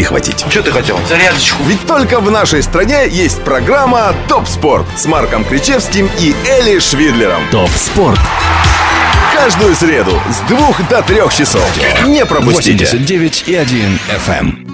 перехватить. Что ты хотел? Зарядочку. Ведь только в нашей стране есть программа «Топ Спорт» с Марком Кричевским и Эли Швидлером. ТОП СПОРТ. Каждую среду с 2 до 3 часов. Не пропустите. 89,1 FM.